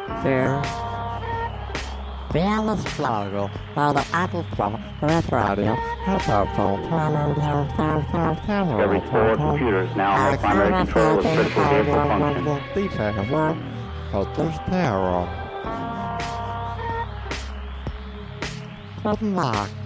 Fear. Fearless struggle by the orchestra with radio, telephone, Every 4 computers now have primary control of critical vehicle functions. Detail Helter's terror. Good luck.